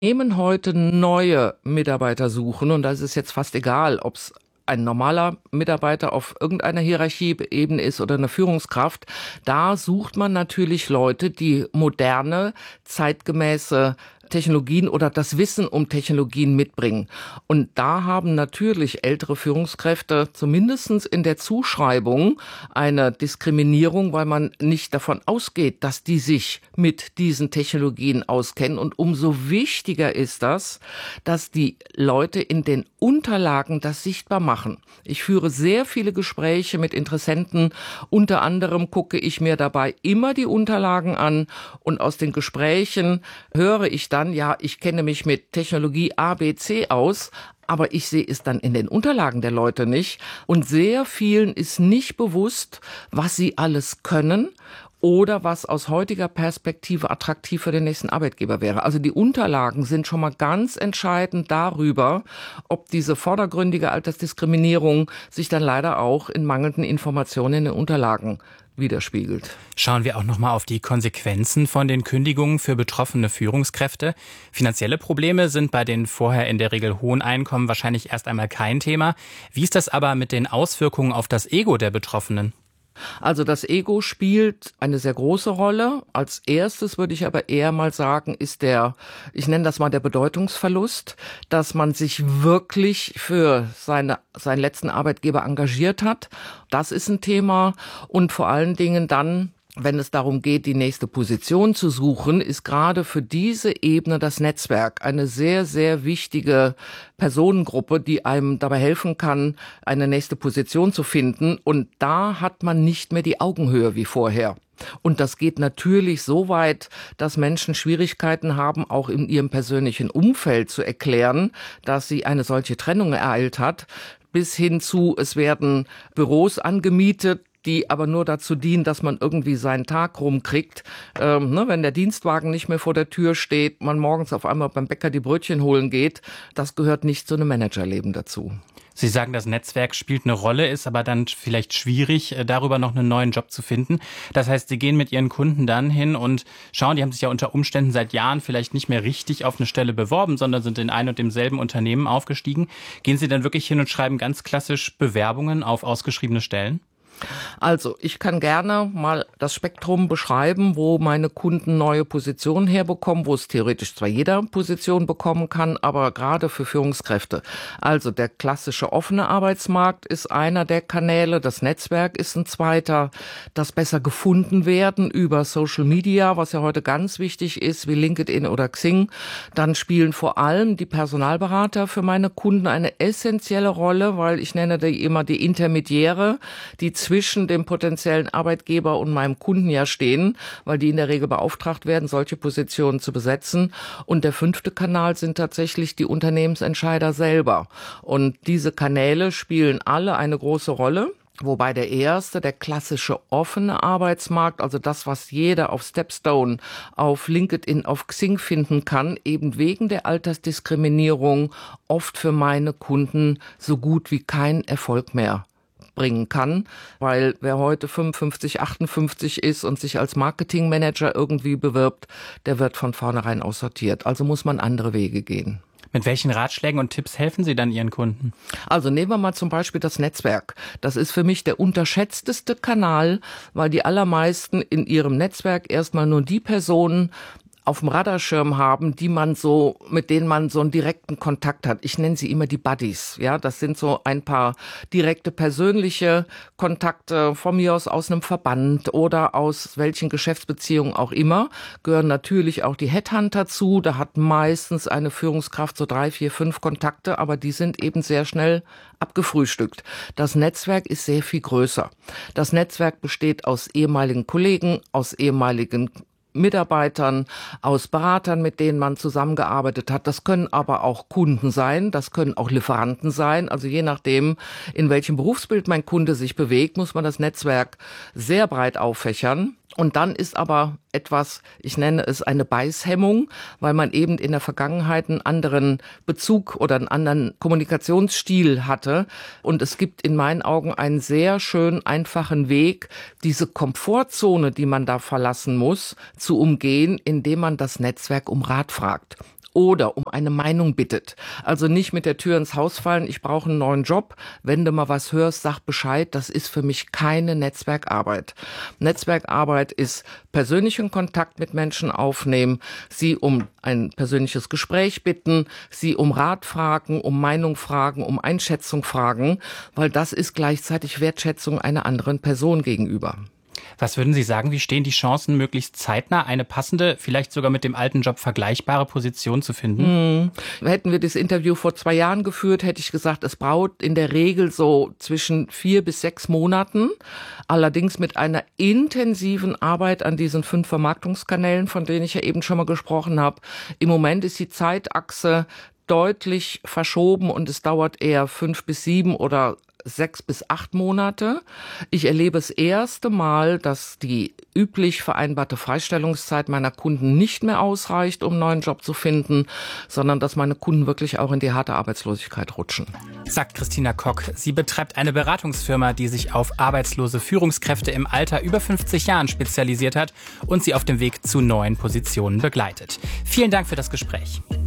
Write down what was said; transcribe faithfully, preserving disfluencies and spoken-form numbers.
Unternehmen heute neue Mitarbeiter suchen, und da ist es jetzt fast egal, ob es ein normaler Mitarbeiter auf irgendeiner Hierarchieebene ist oder eine Führungskraft, da sucht man natürlich Leute, die moderne, zeitgemäße Technologien oder das Wissen um Technologien mitbringen. Und da haben natürlich ältere Führungskräfte zumindest in der Zuschreibung eine Diskriminierung, weil man nicht davon ausgeht, dass die sich mit diesen Technologien auskennen. Und umso wichtiger ist das, dass die Leute in den Unterlagen das sichtbar machen. Ich führe sehr viele Gespräche mit Interessenten. Unter anderem gucke ich mir dabei immer die Unterlagen an, und aus den Gesprächen höre ich dann, ja, ich kenne mich mit Technologie A, B, C aus, aber ich sehe es dann in den Unterlagen der Leute nicht. Und sehr vielen ist nicht bewusst, was sie alles können oder was aus heutiger Perspektive attraktiv für den nächsten Arbeitgeber wäre. Also die Unterlagen sind schon mal ganz entscheidend darüber, ob diese vordergründige Altersdiskriminierung sich dann leider auch in mangelnden Informationen in den Unterlagen widerspiegelt. Schauen wir auch noch mal auf die Konsequenzen von den Kündigungen für betroffene Führungskräfte. Finanzielle Probleme sind bei den vorher in der Regel hohen Einkommen wahrscheinlich erst einmal kein Thema. Wie ist das aber mit den Auswirkungen auf das Ego der Betroffenen? Also das Ego spielt eine sehr große Rolle. Als erstes würde ich aber eher mal sagen, ist der, ich nenne das mal der Bedeutungsverlust, dass man sich wirklich für seine, seinen letzten Arbeitgeber engagiert hat. Das ist ein Thema. Und vor allen Dingen dann, wenn es darum geht, die nächste Position zu suchen, ist gerade für diese Ebene das Netzwerk eine sehr, sehr wichtige Personengruppe, die einem dabei helfen kann, eine nächste Position zu finden. Und da hat man nicht mehr die Augenhöhe wie vorher. Und das geht natürlich so weit, dass Menschen Schwierigkeiten haben, auch in ihrem persönlichen Umfeld zu erklären, dass sie eine solche Trennung ereilt hat, bis hin zu, es werden Büros angemietet, die aber nur dazu dienen, dass man irgendwie seinen Tag rumkriegt. Ähm, ne, wenn der Dienstwagen nicht mehr vor der Tür steht, man morgens auf einmal beim Bäcker die Brötchen holen geht, das gehört nicht zu einem Managerleben dazu. Sie sagen, das Netzwerk spielt eine Rolle, ist aber dann vielleicht schwierig, darüber noch einen neuen Job zu finden. Das heißt, Sie gehen mit Ihren Kunden dann hin und schauen, die haben sich ja unter Umständen seit Jahren vielleicht nicht mehr richtig auf eine Stelle beworben, sondern sind in ein und demselben Unternehmen aufgestiegen. Gehen Sie dann wirklich hin und schreiben ganz klassisch Bewerbungen auf ausgeschriebene Stellen? Also, ich kann gerne mal das Spektrum beschreiben, wo meine Kunden neue Positionen herbekommen, wo es theoretisch zwar jeder Position bekommen kann, aber gerade für Führungskräfte. Also, der klassische offene Arbeitsmarkt ist einer der Kanäle, das Netzwerk ist ein zweiter, das besser gefunden werden über Social Media, was ja heute ganz wichtig ist, wie LinkedIn oder Xing. Dann spielen vor allem die Personalberater für meine Kunden eine essentielle Rolle, weil ich nenne die immer die Intermediäre, die zwischen dem potenziellen Arbeitgeber und meinem Kunden ja stehen, weil die in der Regel beauftragt werden, solche Positionen zu besetzen. Und der fünfte Kanal sind tatsächlich die Unternehmensentscheider selber. Und diese Kanäle spielen alle eine große Rolle. Wobei der erste, der klassische offene Arbeitsmarkt, also das, was jeder auf Stepstone, auf LinkedIn, auf Xing finden kann, eben wegen der Altersdiskriminierung oft für meine Kunden so gut wie keinen Erfolg mehr bringen kann, weil wer heute fünfundfünfzig, achtundfünfzig ist und sich als Marketingmanager irgendwie bewirbt, der wird von vornherein aussortiert. Also muss man andere Wege gehen. Mit welchen Ratschlägen und Tipps helfen Sie dann Ihren Kunden? Also nehmen wir mal zum Beispiel das Netzwerk. Das ist für mich der unterschätzteste Kanal, weil die allermeisten in ihrem Netzwerk erstmal nur die Personen auf dem Radarschirm haben, die man so, mit denen man so einen direkten Kontakt hat. Ich nenne sie immer die Buddies. Ja, das sind so ein paar direkte persönliche Kontakte von mir aus aus einem Verband oder aus welchen Geschäftsbeziehungen auch immer. Gehören natürlich auch die Headhunter zu. Da hat meistens eine Führungskraft so drei, vier, fünf Kontakte, aber die sind eben sehr schnell abgefrühstückt. Das Netzwerk ist sehr viel größer. Das Netzwerk besteht aus ehemaligen Kollegen, aus ehemaligen Mitarbeitern, aus Beratern, mit denen man zusammengearbeitet hat. Das können aber auch Kunden sein, das können auch Lieferanten sein. Also je nachdem, in welchem Berufsbild mein Kunde sich bewegt, muss man das Netzwerk sehr breit auffächern. Und dann ist aber etwas, ich nenne es eine Beißhemmung, weil man eben in der Vergangenheit einen anderen Bezug oder einen anderen Kommunikationsstil hatte. Und es gibt in meinen Augen einen sehr schön einfachen Weg, diese Komfortzone, die man da verlassen muss, zu umgehen, indem man das Netzwerk um Rat fragt. oder um eine Meinung bittet. Also nicht mit der Tür ins Haus fallen, ich brauche einen neuen Job. Wenn du mal was hörst, sag Bescheid. Das ist für mich keine Netzwerkarbeit. Netzwerkarbeit ist persönlichen Kontakt mit Menschen aufnehmen, sie um ein persönliches Gespräch bitten, sie um Rat fragen, um Meinung fragen, um Einschätzung fragen, weil das ist gleichzeitig Wertschätzung einer anderen Person gegenüber. Was würden Sie sagen, wie stehen die Chancen, möglichst zeitnah eine passende, vielleicht sogar mit dem alten Job vergleichbare Position zu finden? Hm. Hätten wir das Interview vor zwei Jahren geführt, hätte ich gesagt, es braucht in der Regel so zwischen vier bis sechs Monaten. Allerdings mit einer intensiven Arbeit an diesen fünf Vermarktungskanälen, von denen ich ja eben schon mal gesprochen habe. Im Moment ist die Zeitachse deutlich verschoben und es dauert eher fünf bis sieben oder sechs bis acht Monate. Ich erlebe das erste Mal, dass die üblich vereinbarte Freistellungszeit meiner Kunden nicht mehr ausreicht, um einen neuen Job zu finden, sondern dass meine Kunden wirklich auch in die harte Arbeitslosigkeit rutschen. Sagt Christina Kock. Sie betreibt eine Beratungsfirma, die sich auf arbeitslose Führungskräfte im Alter über fünfzig Jahren spezialisiert hat und sie auf dem Weg zu neuen Positionen begleitet. Vielen Dank für das Gespräch.